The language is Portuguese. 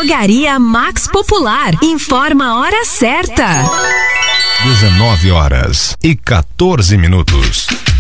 Drogaria Max Popular. Informa a hora certa. 19h14.